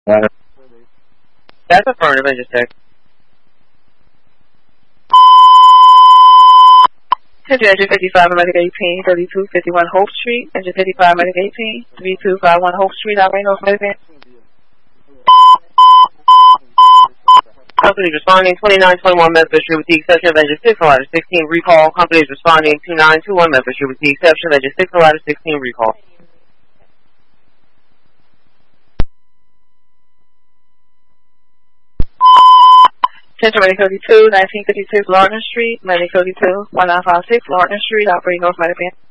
That's affirmative, I just checked. Engine 55, Medic 18, 3251 Hope Street. Engine 55, Medic 18, 3251 Hope Street, operating North Medic. Company responding 2921 Memphis Street with the exception of engine 6, ladder 16 recall. Company is responding 2921 Memphis Street with the exception of engine 6, ladder 16 recall. Central Medic 32, 1956 Lardner Street. Medic 32, 1956 Lardner Street, operating North Medic.